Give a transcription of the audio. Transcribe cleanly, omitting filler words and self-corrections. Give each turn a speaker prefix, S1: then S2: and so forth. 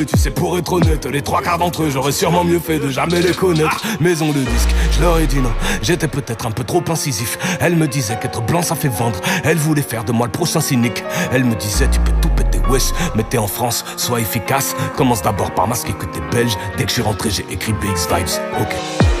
S1: Tu sais, pour être honnête, les trois quarts d'entre eux, j'aurais sûrement mieux fait de jamais les connaître. Maison de disque, je leur ai dit non, j'étais peut-être un peu trop incisif. Elle me disait qu'être blanc ça fait vendre. Elle voulait faire de moi le prochain cynique. Elle me disait tu peux tout péter, wesh, mais t'es en France, sois efficace. Commence d'abord par masquer que t'es belge. Dès que je suis rentré, j'ai écrit BX Vibes, ok.